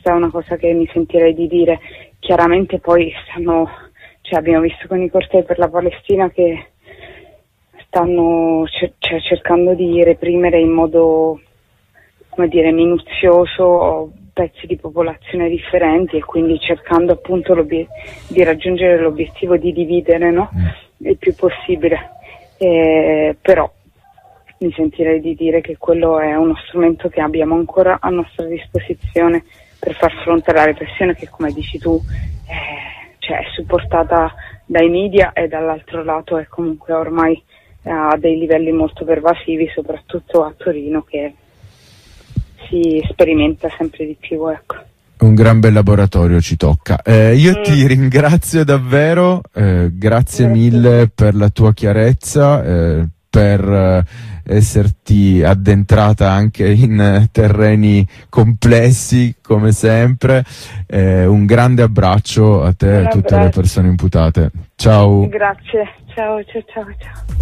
questa è una cosa che mi sentirei di dire. Chiaramente poi abbiamo visto con i cortei per la Palestina che stanno cercando di reprimere in modo, come dire, minuzioso pezzi di popolazione differenti, e quindi cercando appunto di raggiungere l'obiettivo di dividere, no? Il più possibile. Però mi sentirei di dire che quello è uno strumento che abbiamo ancora a nostra disposizione per far fronte alla repressione che, come dici tu, è supportata dai media, e dall'altro lato è comunque ormai a dei livelli molto pervasivi, soprattutto a Torino, che si sperimenta sempre di più, ecco. Un gran bel laboratorio ci tocca. Io ti ringrazio davvero, grazie mille per la tua chiarezza, per esserti addentrata anche in terreni complessi come sempre. Un grande abbraccio a te e a tutte le persone imputate. Ciao. Grazie, ciao.